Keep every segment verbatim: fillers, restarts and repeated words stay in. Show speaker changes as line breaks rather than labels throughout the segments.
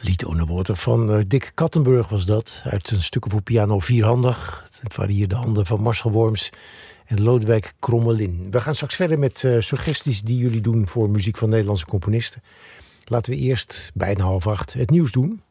Lied onder woorden van uh, Dick Kattenburg was dat. Uit zijn stukken voor piano vierhandig. Het waren hier de handen van Marcel Worms en Lodewijk Krommelin. We gaan straks verder met uh, suggesties die jullie doen voor muziek van Nederlandse componisten. Laten we eerst, bijna half acht, het nieuws doen.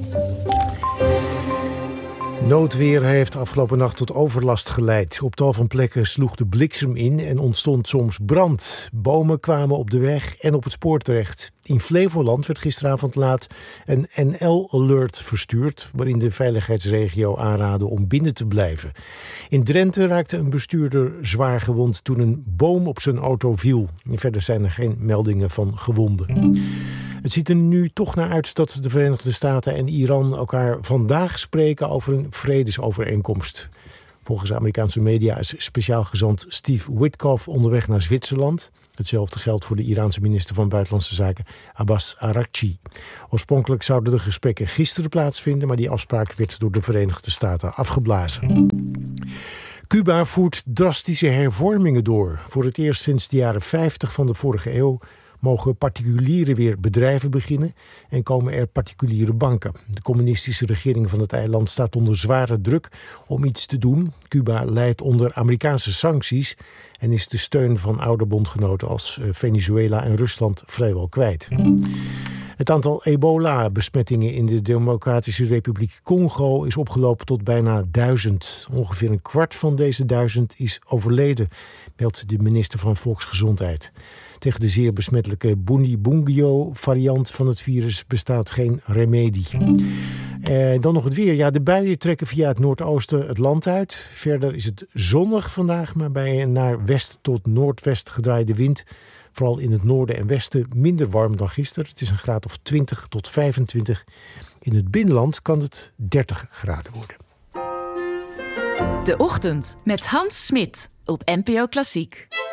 Noodweer heeft afgelopen nacht tot overlast geleid. Op tal van plekken sloeg de bliksem in en ontstond soms brand. Bomen kwamen op de weg en op het spoor terecht. In Flevoland werd gisteravond laat een N L-alert verstuurd, waarin de veiligheidsregio aanraadde om binnen te blijven. In Drenthe raakte een bestuurder zwaar gewond toen een boom op zijn auto viel. Verder zijn er geen meldingen van gewonden. Het ziet er nu toch naar uit dat de Verenigde Staten en Iran elkaar vandaag spreken over een vredesovereenkomst. Volgens Amerikaanse media is speciaal gezant Steve Witkoff onderweg naar Zwitserland. Hetzelfde geldt voor de Iraanse minister van Buitenlandse Zaken Abbas Araghchi. Oorspronkelijk zouden de gesprekken gisteren plaatsvinden, maar die afspraak werd door de Verenigde Staten afgeblazen. Cuba voert drastische hervormingen door. Voor het eerst sinds de jaren vijftig van de vorige eeuw mogen particulieren weer bedrijven beginnen en komen er particuliere banken. De communistische regering van het eiland staat onder zware druk om iets te doen. Cuba lijdt onder Amerikaanse sancties en is de steun van oude bondgenoten als Venezuela en Rusland vrijwel kwijt. Het aantal ebola-besmettingen in de Democratische Republiek Congo is opgelopen tot bijna duizend. Ongeveer een kwart van deze duizend is overleden, meldt de minister van Volksgezondheid. Tegen de zeer besmettelijke Bundibugyo-variant van het virus bestaat geen remedie. En dan nog het weer. Ja, de buien trekken via het noordoosten het land uit. Verder is het zonnig vandaag, maar bij een naar west tot noordwest gedraaide wind, vooral in het noorden en westen, minder warm dan gisteren. Het is een graad of twintig tot vijfentwintig. In het binnenland kan het dertig graden worden.
De Ochtend met Hans Smit op N P O Klassiek.